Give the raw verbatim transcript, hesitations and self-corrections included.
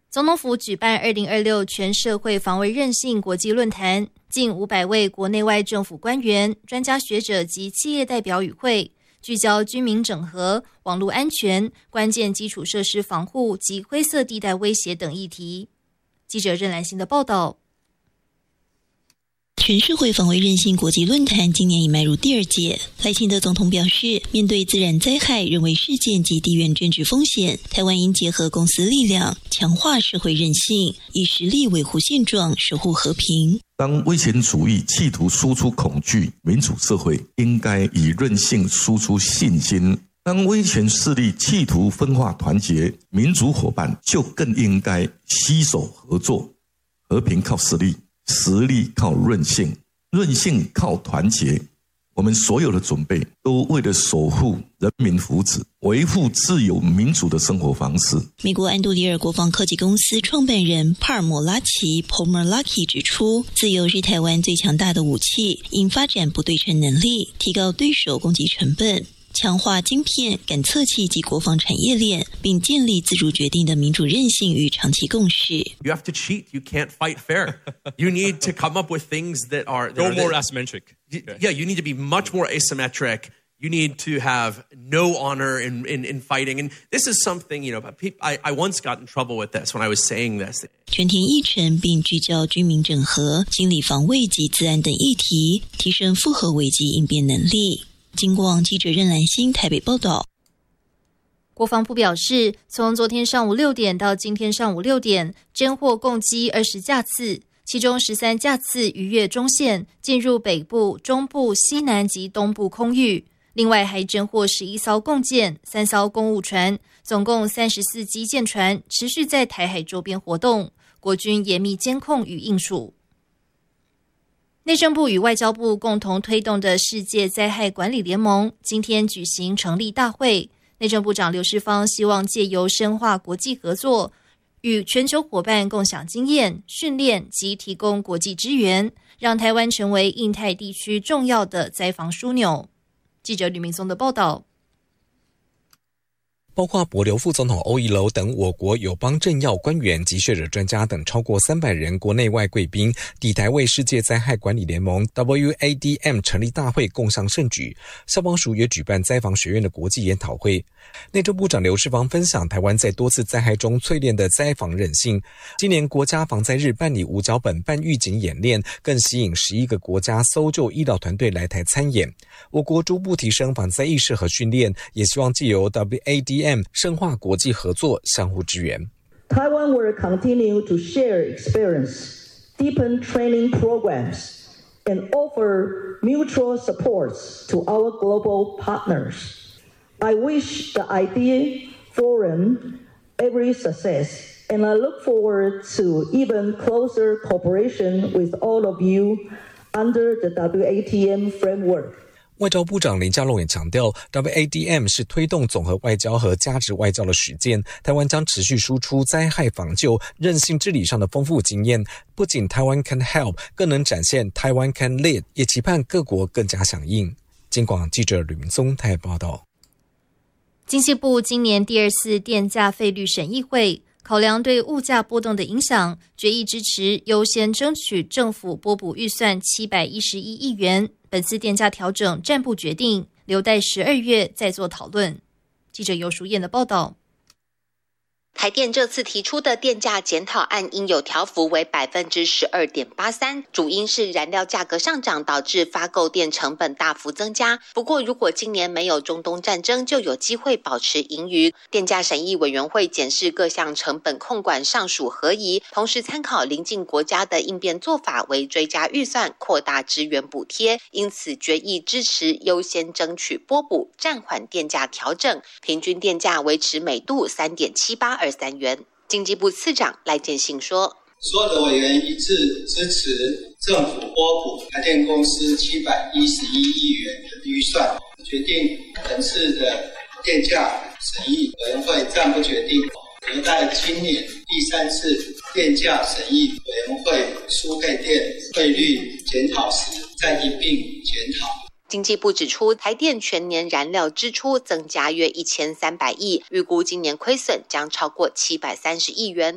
总统府举办二零二六全社会防卫韧性国际论坛，近五百位国内外政府官员、专家学者及企业代表与会，聚焦军民整合、网络安全、关键基础设施防护及灰色地带威胁等议题。记者任兰心的报道。 全社会防卫韧性国际论坛今年已迈入第二届。赖清德总统表示，面对自然灾害、人为事件及地缘政治风险，台湾应结合公司力量，强化社会韧性，以实力维护现状，守护和平。 当威权主义企图输出恐惧，民主社会应该以韧性输出信心；当威权势力企图分化团结，民主伙伴就更应该携手合作。和平靠实力，实力靠韧性，韧性靠团结。我们所有的准备都为了守护人民福祉，维护自由民主的生活方式。 美国安杜里尔国防科技公司创办人帕尔默拉奇 Palmer Luckey 指出，自由是台湾最强大的武器，应发展不对称能力，提高对手攻击成本，强化晶片、感测器及国防产业链，并建立自主决定的民主韧性与长期共识。 You have to cheat. You can't fight fair. You need to come up with things that are... That Go are more that, asymmetric. Yeah, you need to be much more asymmetric. You need to have no honor in, in, in fighting. And this is something, you know, I, I once got in trouble with this when I was saying this. 全田议程并聚焦军民整合、经理防卫及资安等议题，提升复合危机应变能力。金广记者任兰心台北报道。 国防部表示，从昨天上午六点到今天上午六点，侦获共机二十架次，其中十三架次逾越中线，进入北部、中部、西南及东部空域。另外还侦获十一艘共舰、三艘公务船，总共三十四基舰船持续在台海周边活动，国军严密监控与应属。内政部与外交部共同推动的世界灾害管理联盟今天举行成立大会。内政部长刘世芳希望借由深化国际合作，与全球伙伴共享经验、训练及提供国际支援，让台湾成为印太地区重要的灾防枢纽。记者吕明松的报道。 包括帛琉副总统欧一楼等我国友邦政要官员及学者专家等超过三百人国内外贵宾抵台为世界灾害管理联盟 W A D M 成立大会共襄盛举。消防署也举办灾防学院的国际研讨会。内政部长刘世芳分享台湾在多次灾害中淬炼的灾防韧性。今年国家防灾日办理无脚本半预警演练，更吸引十一个国家搜救医疗团队来台参演。我国逐步提升防灾意识和训练，也希望藉由 W A D M深化国际合作，相互支援。 Taiwan will continue to share experience, deepen training programs, and offer mutual supports to our global partners. I wish the IDEA Forum every success, and I look forward to even closer cooperation with all of you under the W A D M framework. 外交部长林佳龙也强调 W A D M 是推动总和外交和价值外交的实践，台湾将持续输出灾害防救、韧性治理上的丰富经验，不仅台湾 can help， 更能展现台湾 can lead， 也期盼各国更加响应。金广记者吕明松台报道。 经济部今年第二次电价费率审议会考量对物价波动的影响，决议支持优先争取政府拨补预算七百一十一亿元。本次电价调整暂不决定，留待十二月再做讨论。记者游淑燕的报道。 台电这次提出的电价检讨案应有调幅为 百分之十二点八三， 主因是燃料价格上涨导致发购电成本大幅增加。不过如果今年没有中东战争，就有机会保持盈余。电价审议委员会检视各项成本控管上属合宜，同时参考邻近国家的应变做法，为追加预算扩大支援补贴，因此决议支持优先争取拨补，暂缓电价调整，平均电价维持每度 三点七八二三元。经济部次长赖建信说， 所有的委员一致支持政府拨补台电公司七百一十一亿元的预算，决定本次的电价审议委员会暂不决定，留待今年第三次电价审议委员会输配电费率检讨时再一并检讨。 经济部指出，台电全年燃料支出增加约一千三百亿，预估今年亏损将超过七百三十亿元。